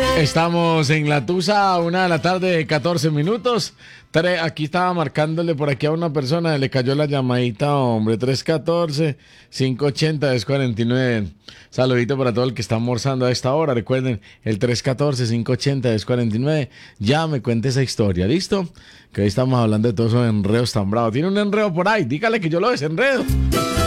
Estamos en La Tusa, 1 de la tarde, 14 minutos. Aquí estaba marcándole por aquí a una persona, le cayó la llamadita, hombre, 314-580-1049. Saludito para todo el que está almorzando a esta hora. Recuerden, el 314-580-1049. Ya me cuente esa historia, ¿listo? Que hoy estamos hablando de todos esos enredos tan bravos. Tiene un enredo por ahí, dígale que yo lo desenredo.